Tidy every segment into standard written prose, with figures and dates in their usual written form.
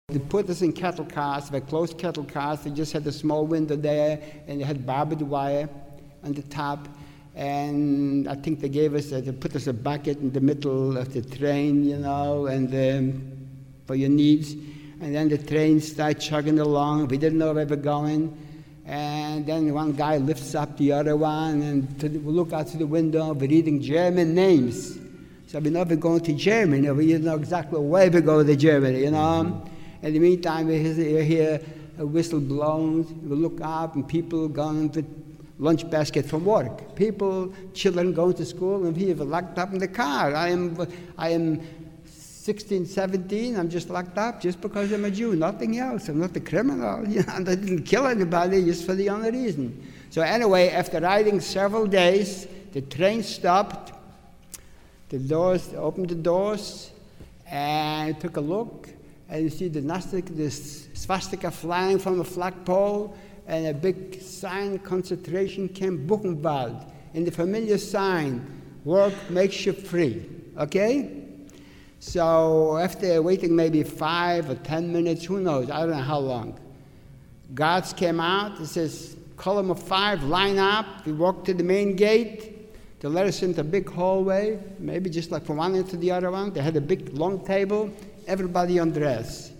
They put us in cattle cars, they closed cattle cars, they just had a small window there, and they had barbed wire on the top. And I think they put us a bucket in the middle of the train, and for your needs. And then the train started chugging along. We didn't know where we were going. And then one guy lifts up the other one, and we look out through the window, we're reading German names. So we know we're going to Germany. We didn't know exactly where we go to Germany, In the meantime, we hear a whistle blown. We look up, and people going with lunch basket from work. Children going to school, and we were locked up in the car. I am 16, 17, I'm just locked up just because I'm a Jew, nothing else. I'm not a criminal, and I didn't kill anybody just for the only reason. So anyway, after riding several days, the train stopped, opened the doors, and took a look, and you see the swastika flying from a flagpole, and a big sign, concentration camp Buchenwald, and the familiar sign, work makes you free, okay? So after waiting maybe 5 or 10 minutes, who knows, I don't know how long, guards came out. It says, column of 5, line up. We walked to the main gate. They let us into a big hallway, maybe just like from one end to the other one. They had a big long table, everybody undressed.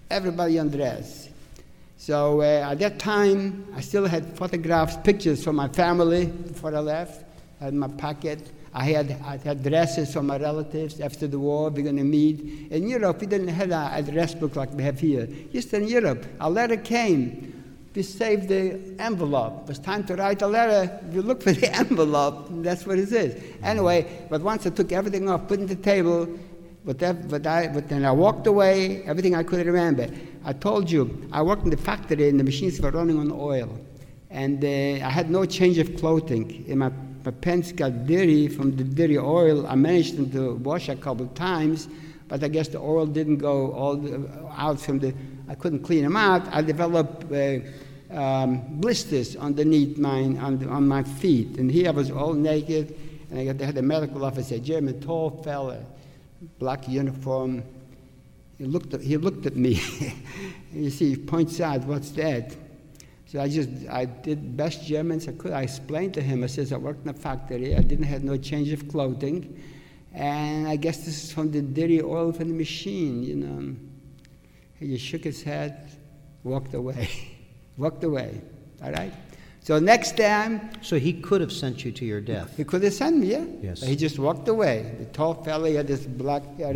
So at that time, I still had photographs, pictures from my family before I left. I had in my pocket. I had dresses from my relatives after the war. We're going to meet. In Europe, we didn't have an address book like we have here. Just in Europe, a letter came. We saved the envelope. It was time to write a letter. You look for the envelope. That's what it is. Anyway, but once I took everything off, put it on the table, but then I walked away, everything I could remember. I told you, I worked in the factory and the machines were running on oil. And I had no change of clothing. And my pants got dirty from the dirty oil. I managed them to wash a couple of times, but I guess the oil didn't go out from I couldn't clean them out. I developed blisters underneath on my feet. And here I was all naked, and I had a medical officer, German, tall fella, black uniform. He looked at me. You see, he points out, what's that? So I did best German I could. I explained to him, I says, I worked in a factory. I didn't have no change of clothing. And I guess this is from the dirty oil from the machine, He shook his head, walked away. All right? So next time... So he could have sent you to your death. He could have sent me, yeah. Yes. But he just walked away. The tall fella, he had this black...